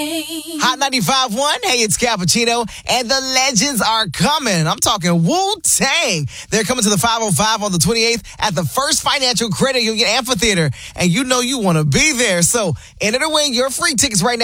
Hot 95.1. Hey, it's Cappuccino, and the legends are coming. I'm talking Wu-Tang. They're coming to the 505 on the 28th at the First Financial Credit Union Amphitheater, and you know you want to be there. So enter to win your free tickets right now.